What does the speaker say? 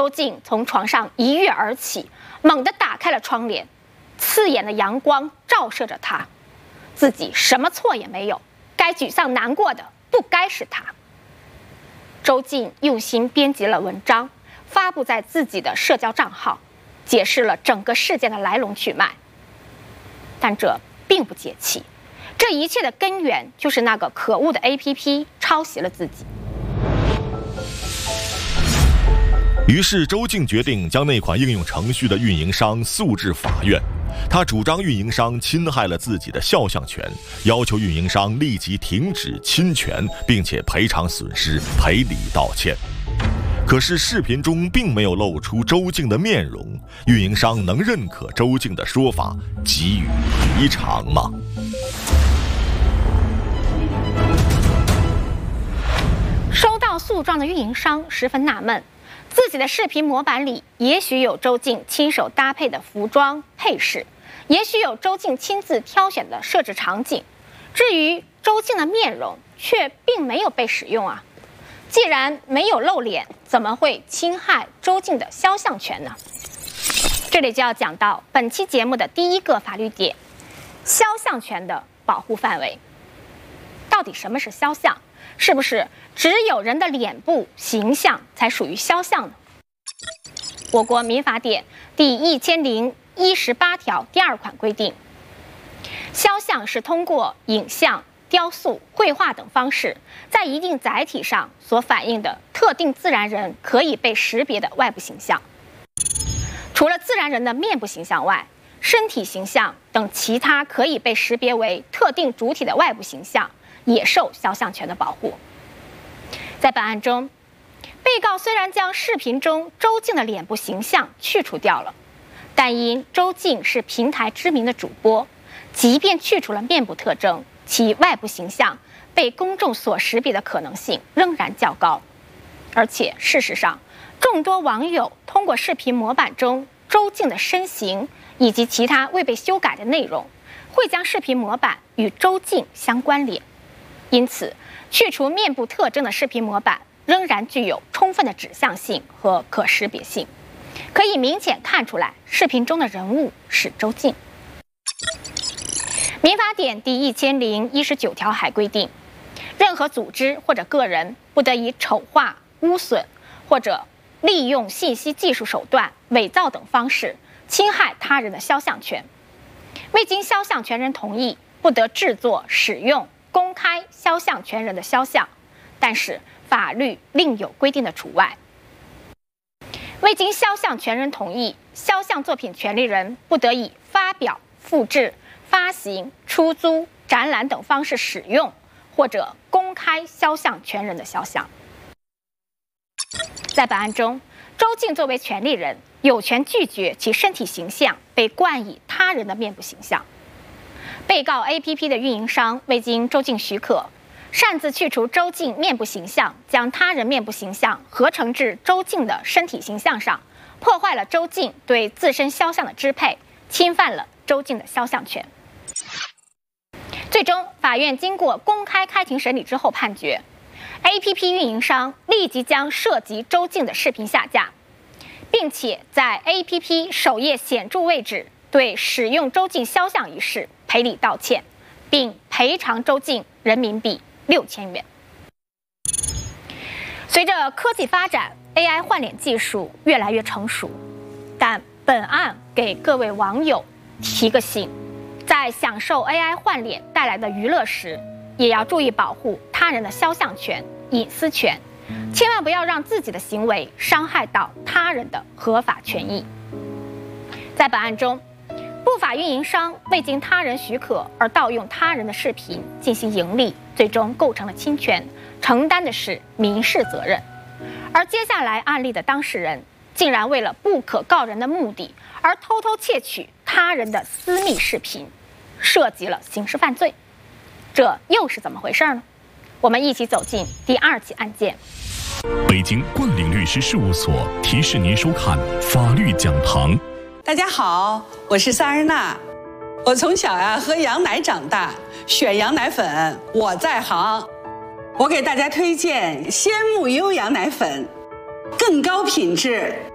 周静从床上一跃而起，猛地打开了窗帘，刺眼的阳光照射着他。自己什么错也没有，该沮丧难过的不该是他。周静用心编辑了文章，发布在自己的社交账号，解释了整个事件的来龙去脉。但这并不解气，这一切的根源就是那个可恶的 APP 抄袭了自己。 于是周静决定将那款应用程序的运营商诉至法院。他主张运营商侵害了自己的肖像权，要求运营商立即停止侵权，并且赔偿损失、赔礼道歉。可是视频中并没有露出周静的面容，运营商能认可周静的说法，给予赔偿吗？ 收到诉状的运营商十分纳闷，自己的视频模板里也许有周静亲手搭配的服装配饰，也许有周静亲自挑选的设置场景，至于周静的面容却并没有被使用啊。既然没有露脸，怎么会侵害周静的肖像权呢？这里就要讲到本期节目的第一个法律点：肖像权的保护范围。到底什么是肖像？是不是只有人的脸部形象才属于肖像呢？我国民法典第1018条第2款规定，肖像是通过影像、雕塑、绘画等方式，在一定载体上所反映的特定自然人可以被识别的外部形象。除了自然人的面部形象外，身体形象等其他可以被识别为特定主体的外部形象也受肖像权的保护。在本案中，被告虽然将视频中周静的脸部形象去除掉了，但因周静是平台知名的主播，即便去除了面部特征，其外部形象被公众所识别的可能性仍然较高。而且事实上，众多网友通过视频模板中周静的身形以及其他未被修改的内容，会将视频模板与周静相关联。因此，去除面部特征的视频模板仍然具有充分的指向性和可识别性，可以明显看出来视频中的人物是周静。民法典第1019条还规定，任何组织或者个人不得以丑化、污损或者利用信息技术手段伪造等方式侵害他人的肖像权。未经肖像权人同意，不得制作、使用、公开肖像权人的肖像，但是法律另有规定的除外。未经肖像权人同意，肖像作品权利人不得以发表、复制、发行、出租、展览等方式使用或者公开肖像权人的肖像。在本案中，周静作为权利人，有权拒绝其身体形象被冠以他人的面部形象。被告 APP 的运营商未经周静许可，擅自去除周静面部形象，将他人面部形象合成至周静的身体形象上，破坏了周静对自身肖像的支配，侵犯了周静的肖像权。最终，法院经过公开开庭审理之后判决， APP 运营商立即将涉及周静的视频下架，并且在 APP 首页显著位置对使用周静肖像一事赔礼道歉，并赔偿周静人民币6000元。随着科技发展， AI 换脸技术越来越成熟，但本案给各位网友提个醒，在享受 AI 换脸带来的娱乐时，也要注意保护他人的肖像权、隐私权，千万不要让自己的行为伤害到他人的合法权益。在本案中，不法运营商未经他人许可而盗用他人的视频进行盈利，最终构成了侵权，承担的是民事责任。而接下来案例的当事人竟然为了不可告人的目的而偷偷窃取他人的私密视频，涉及了刑事犯罪。这又是怎么回事呢？我们一起走进第2起案件。 北京冠岭律师事务所提示您收看法律讲堂。 大家好，我是萨日娜。我从小喝羊奶长大，选羊奶粉我在行。我给大家推荐鲜木优羊奶粉，更高品质